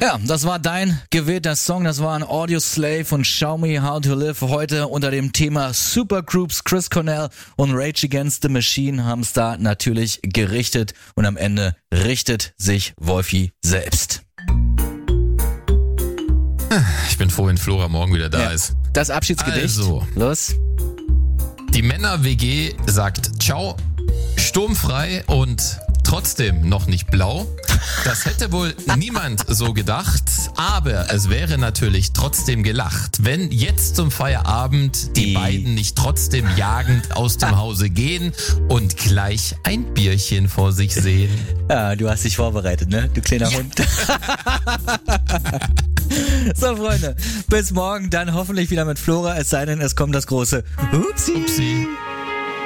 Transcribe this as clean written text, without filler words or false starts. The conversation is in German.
Ja, das war dein gewählter Song, das war ein Audioslave von Show Me How to Live. Heute unter dem Thema Supergroups. Chris Cornell und Rage Against the Machine haben es da natürlich gerichtet und am Ende richtet sich Wolfi selbst. Ich bin froh, wenn Flora morgen wieder da ist. Das Abschiedsgedicht. Also, Los. die Männer-WG sagt ciao, sturmfrei und trotzdem noch nicht blau. Das hätte wohl niemand so gedacht, aber es wäre natürlich trotzdem gelacht, wenn jetzt zum Feierabend die beiden nicht trotzdem jagend aus dem Hause gehen und gleich ein Bierchen vor sich sehen. Ja, du hast dich vorbereitet, ne? Du kleiner Hund. So, Freunde, bis morgen, dann hoffentlich wieder mit Flora, es sei denn, es kommt das große Upsi.